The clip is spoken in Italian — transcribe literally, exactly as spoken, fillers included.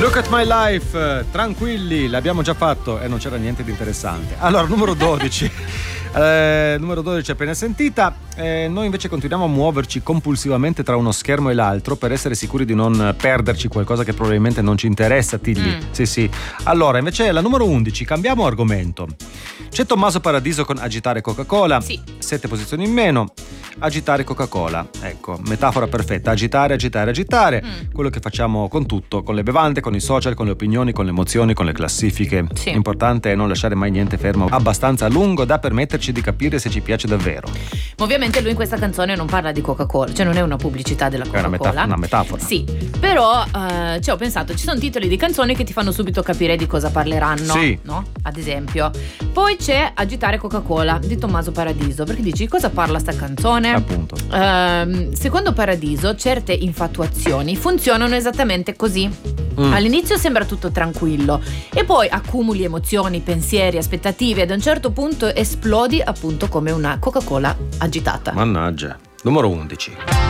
Look at my life, tranquilli, l'abbiamo già fatto e non c'era niente di interessante. Allora, numero dodici. Eh, numero dodici appena sentita. Eh, noi invece continuiamo a muoverci compulsivamente tra uno schermo e l'altro per essere sicuri di non perderci qualcosa che probabilmente non ci interessa, Tigli. Mm. Sì, sì. Allora, invece la numero undici, cambiamo argomento. C'è Tommaso Paradiso con Agitare Coca-Cola. Sì. Sette posizioni in meno. Agitare Coca-Cola. Ecco, metafora perfetta. Agitare, agitare, agitare. Mm. Quello che facciamo con tutto, con le bevande, con i social, con le opinioni, con le emozioni, con le classifiche. Sì. L'importante è non lasciare mai niente fermo abbastanza a lungo da permetterci di capire se ci piace davvero. Ovviamente lui in questa canzone non parla di Coca-Cola, cioè non è una pubblicità della Coca-Cola. È una, metaf- una metafora. Sì, però eh, cioè ho pensato, ci sono titoli di canzoni che ti fanno subito capire di cosa parleranno, sì. no? Ad esempio. Poi c'è Agitare Coca-Cola di Tommaso Paradiso, perché dici di cosa parla sta canzone? Appunto. Eh, secondo Paradiso certe infatuazioni funzionano esattamente così. Mm. All'inizio sembra tutto tranquillo e poi accumuli emozioni, pensieri, aspettative ed a un certo punto esplodi appunto come una Coca-Cola agitata. Mannaggia. Numero undici.